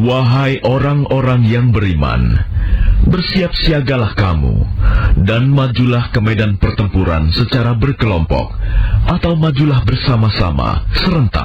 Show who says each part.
Speaker 1: Wahai orang-orang yang beriman, bersiap-siagalah kamu, dan majulah ke medan pertempuran secara berkelompok, atau majulah bersama-sama, serentak.